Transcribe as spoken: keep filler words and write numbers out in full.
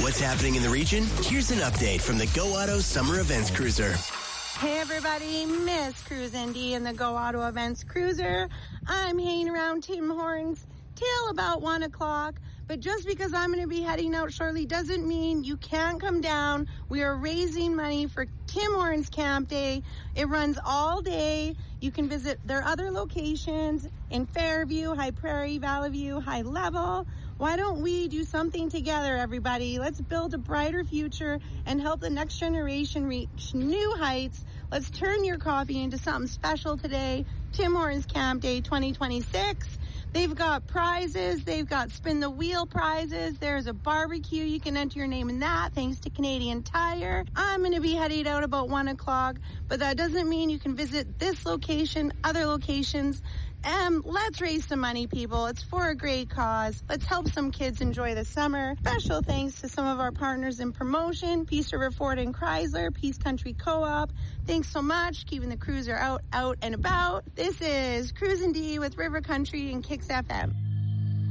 What's happening in the region? Here's an update from the Go Auto Summer Events Cruiser. Hey everybody, Miss Cruise Indy in the Go Auto Events Cruiser. I'm hanging around Tim Hortons till about one o'clock. But just because I'm going to be heading out shortly doesn't mean you can't come down. We are raising money for Tim Hortons Camp Day. It runs all day. You can visit their other locations in Fairview, High Prairie, Valley View, High Level. Why don't we do something together, everybody? Let's build a brighter future and help the next generation reach new heights. Let's turn your coffee into something special today. Tim Hortons Camp Day twenty twenty-six. They've got prizes. They've got spin the wheel prizes. There's a barbecue. You can enter your name in that thanks to Canadian Tire. I'm going to be heading out about one o'clock, but that doesn't mean you can visit this location, other locations. And let's raise some money, people. It's for a great cause. Let's help some kids enjoy the summer. Special thanks to some of our partners in promotion, Peace River Ford and Chrysler, Peace Country Co-op. Thanks so much, keeping the cruiser out, out and about. This is Cruisin' D with River Country and Kicks F M.